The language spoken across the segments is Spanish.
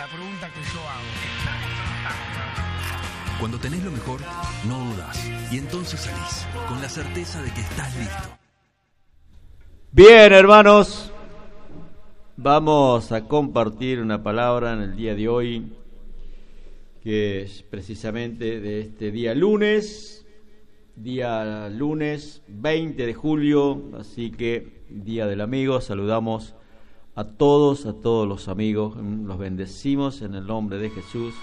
la pregunta que yo hago. Cuando tenés lo mejor, no dudás. Y entonces salís, con la certeza de que estás listo. Bien, hermanos. Vamos a compartir una palabra en el día de hoy, que es precisamente de este día lunes 20 de julio, así que Día del Amigo. Saludamos a todos los amigos, los bendecimos en el nombre de Jesús.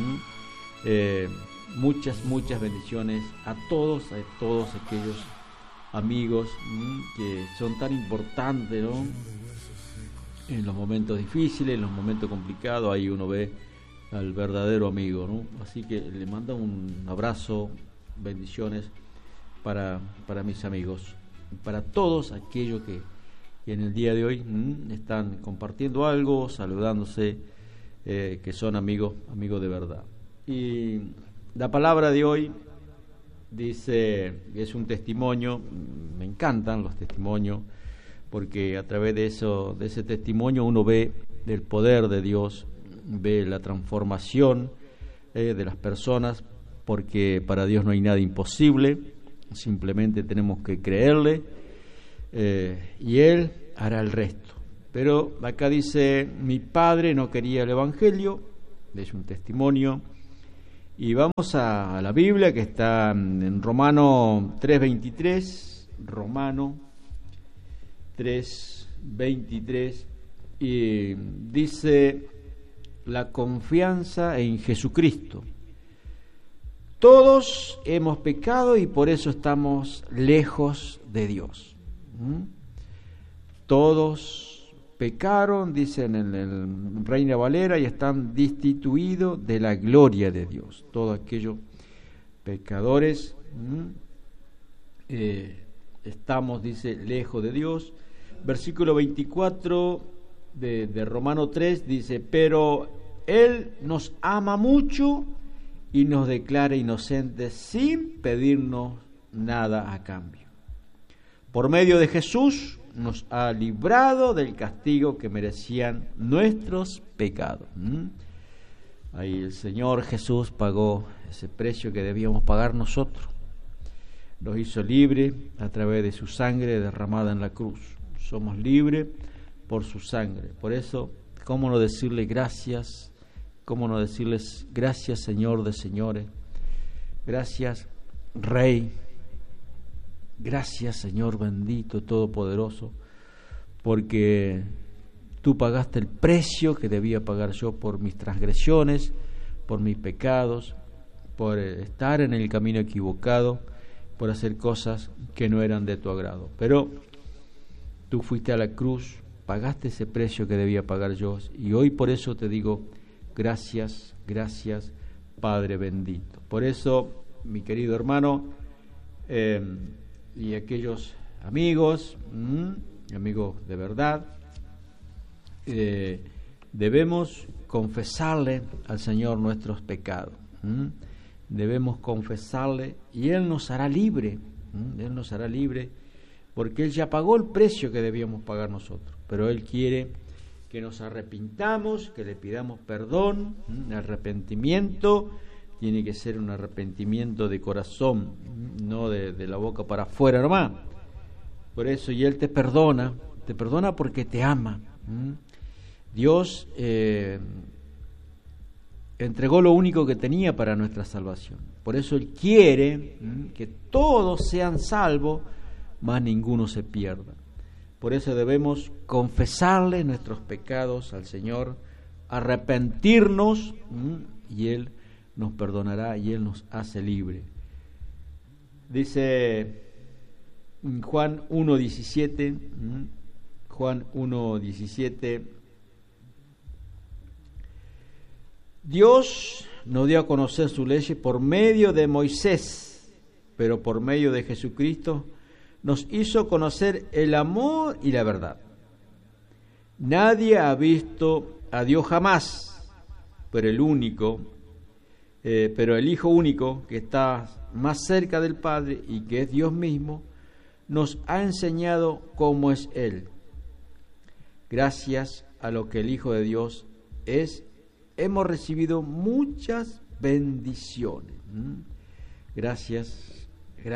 Muchas bendiciones a todos aquellos amigos que son tan importantes, ¿no? En los momentos difíciles, en los momentos complicados, ahí uno ve al verdadero amigo, ¿no? Así que le mando un abrazo, bendiciones para mis amigos, para todos aquellos que en el día de hoy están compartiendo algo, saludándose, que son amigos de verdad. Y la palabra de hoy dice, es un testimonio. Me encantan los testimonios, porque a través de ese testimonio uno ve el poder de Dios, ve la transformación de las personas, porque para Dios no hay nada imposible, simplemente tenemos que creerle, y Él hará el resto. Pero acá dice, mi padre no quería el Evangelio, es un testimonio, y vamos a la Biblia, que está en Romano 3:23, Romano 3:23, y dice, la confianza en Jesucristo. Todos hemos pecado y por eso estamos lejos de Dios. Todos pecaron, dicen en el Reina Valera, y están destituidos de la gloria de Dios. Todos aquellos pecadores estamos, dice, lejos de Dios. Versículo 24 de Romano 3 dice, pero Él nos ama mucho y nos declara inocentes sin pedirnos nada a cambio. Por medio de Jesús nos ha librado del castigo que merecían nuestros pecados. Ahí el Señor Jesús pagó ese precio que debíamos pagar nosotros. Nos hizo libres a través de su sangre derramada en la cruz. Somos libres por su sangre. Por eso, ¿cómo no decirle gracias? ¿Cómo no decirles gracias, Señor de señores? Gracias, Rey. Gracias, Señor bendito, todopoderoso, porque tú pagaste el precio que debía pagar yo por mis transgresiones, por mis pecados, por estar en el camino equivocado, por hacer cosas que no eran de tu agrado. Pero tú fuiste a la cruz, pagaste ese precio que debía pagar yo, y hoy por eso te digo gracias, gracias, Padre bendito. Por eso, mi querido hermano, y aquellos amigos, amigos de verdad, debemos confesarle al Señor nuestros pecados. Debemos confesarle y Él nos hará libre. Él nos hará libre, porque Él ya pagó el precio que debíamos pagar nosotros. Pero Él quiere que nos arrepintamos, que le pidamos perdón. Arrepentimiento tiene que ser un arrepentimiento de corazón, no de la boca para afuera nomás. Por eso, y Él te perdona porque te ama. Dios entregó lo único que tenía para nuestra salvación. Por eso Él quiere que todos sean salvos, mas ninguno se pierda. Por eso debemos confesarle nuestros pecados al Señor, arrepentirnos, y Él nos perdonará y Él nos hace libre. Dice Juan 1:17, Juan 1:17, Dios nos dio a conocer su ley por medio de Moisés, pero por medio de Jesucristo nos hizo conocer el amor y la verdad. Nadie ha visto a Dios jamás, pero el Hijo único, que está más cerca del Padre y que es Dios mismo, nos ha enseñado cómo es Él. Gracias a lo que el Hijo de Dios es hemos recibido muchas bendiciones. Gracias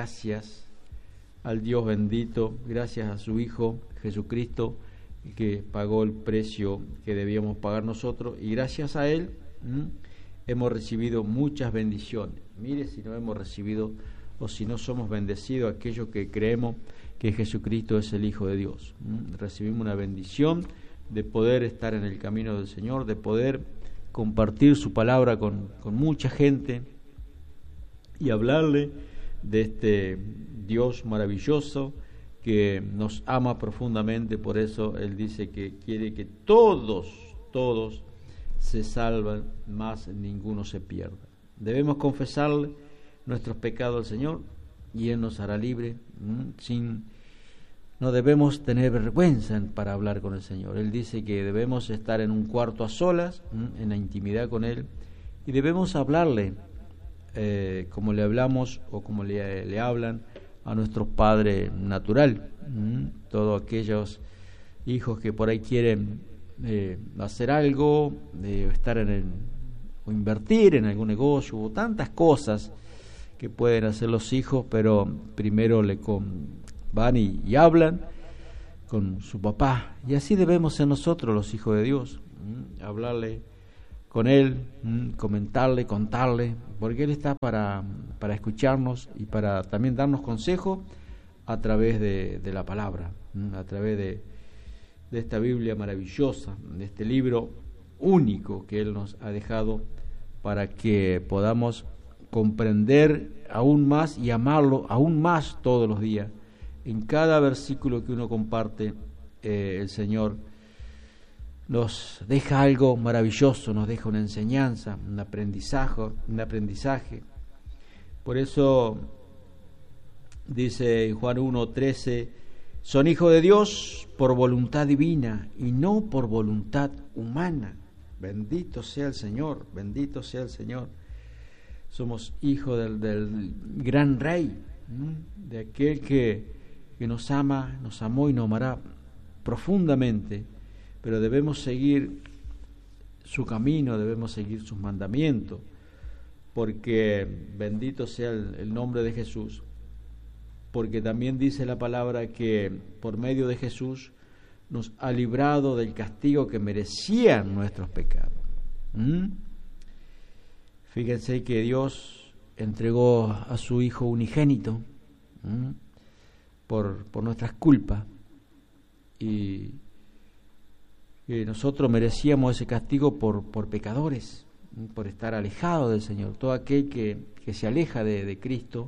al Dios bendito, gracias a su Hijo Jesucristo, que pagó el precio que debíamos pagar nosotros, y gracias a Él hemos recibido muchas bendiciones. Mire si no hemos recibido o si no somos bendecidos aquellos que creemos que Jesucristo es el Hijo de Dios. Recibimos una bendición de poder estar en el camino del Señor, de poder compartir su palabra con mucha gente y hablarle de este Dios maravilloso que nos ama profundamente. Por eso Él dice que quiere que todos se salven, más ninguno se pierda. Debemos confesarle nuestros pecados al Señor y Él nos hará libre. No debemos tener vergüenza para hablar con el Señor. Él dice que debemos estar en un cuarto a solas, en la intimidad con Él, y debemos hablarle como le hablamos o como le hablan a nuestro Padre natural. Todos aquellos hijos que por ahí quieren hacer algo, estar o invertir en algún negocio, o tantas cosas que pueden hacer los hijos, pero primero van y hablan con su papá. Y así debemos ser nosotros, los hijos de Dios, hablarle con Él, comentarle, contarle, porque Él está para escucharnos y para también darnos consejo a través de la palabra, a través de esta Biblia maravillosa, de este libro único que Él nos ha dejado para que podamos comprender aún más y amarlo aún más todos los días. En cada versículo que uno comparte, el Señor nos deja algo maravilloso, nos deja una enseñanza, un aprendizaje. Por eso dice en Juan 1:13, son hijos de Dios por voluntad divina y no por voluntad humana. Bendito sea el Señor, bendito sea el Señor. Somos hijos del gran Rey, de aquel que nos ama, nos amó y nos amará profundamente, pero debemos seguir su camino, debemos seguir sus mandamientos, porque bendito sea el nombre de Jesús, porque también dice la palabra que por medio de Jesús nos ha librado del castigo que merecían nuestros pecados. Fíjense que Dios entregó a su Hijo unigénito por nuestras culpas, y que nosotros merecíamos ese castigo por pecadores, por estar alejados del Señor. Todo aquel que se aleja de Cristo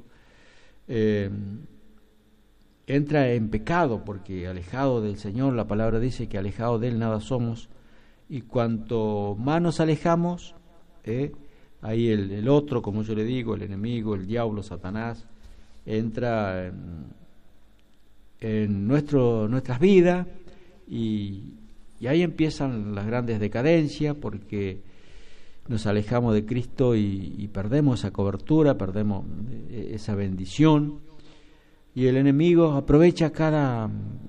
entra en pecado, porque alejado del Señor, la palabra dice que alejado de Él nada somos, y cuanto más nos alejamos, ahí el otro, como yo le digo, el enemigo, el diablo, Satanás, entra en nuestras vidas, y ahí empiezan las grandes decadencias, porque nos alejamos de Cristo y perdemos esa cobertura, perdemos esa bendición, y el enemigo aprovecha cada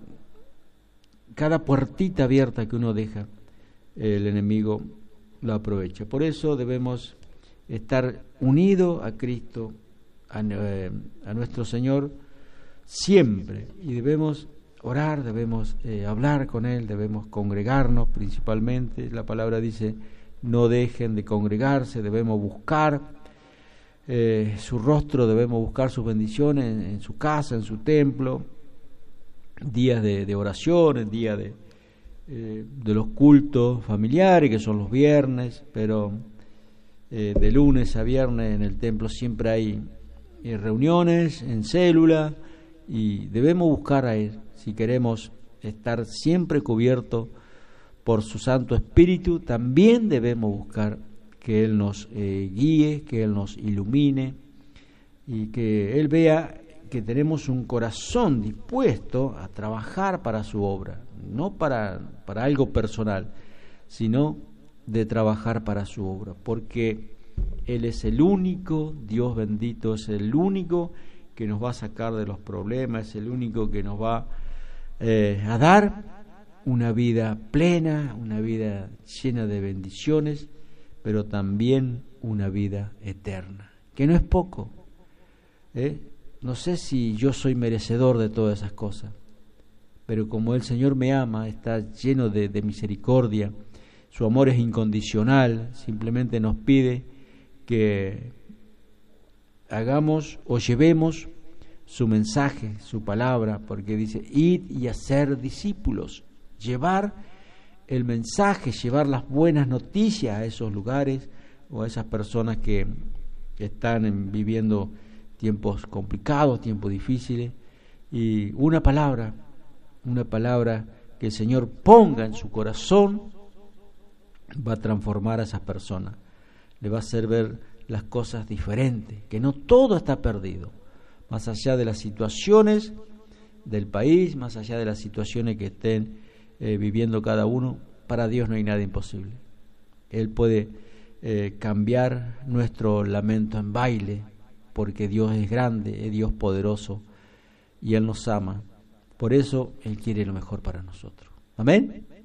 puertita abierta que uno deja, el enemigo lo aprovecha. Por eso debemos estar unidos a Cristo, a nuestro Señor siempre, y debemos orar, debemos hablar con Él, debemos congregarnos principalmente. La palabra dice, no dejen de congregarse, debemos buscar su rostro, debemos buscar sus bendiciones en su casa, en su templo, días de oraciones, días de los cultos familiares, que son los viernes, pero de lunes a viernes en el templo siempre hay reuniones en célula, y debemos buscar a Él si queremos estar siempre cubiertos por su Santo Espíritu. También debemos buscar que Él nos guíe, que Él nos ilumine, y que Él vea que tenemos un corazón dispuesto a trabajar para su obra, no para algo personal, sino de trabajar para su obra, porque Él es el único Dios bendito, es el único que nos va a sacar de los problemas, es el único que nos va a dar una vida plena, una vida llena de bendiciones, pero también una vida eterna, que no es poco. No sé si yo soy merecedor de todas esas cosas, pero como el Señor me ama, está lleno de misericordia, su amor es incondicional, simplemente nos pide que hagamos o llevemos su mensaje, su palabra, porque dice, id y hacer discípulos, llevar el mensaje, llevar las buenas noticias a esos lugares o a esas personas que están viviendo tiempos complicados, tiempos difíciles, y una palabra que el Señor ponga en su corazón va a transformar a esas personas, le va a hacer ver las cosas diferentes, que no todo está perdido, más allá de las situaciones del país, más allá de las situaciones que estén viviendo cada uno, para Dios no hay nada imposible. Él puede cambiar nuestro lamento en baile, porque Dios es grande, es Dios poderoso y Él nos ama. Por eso Él quiere lo mejor para nosotros. Amén.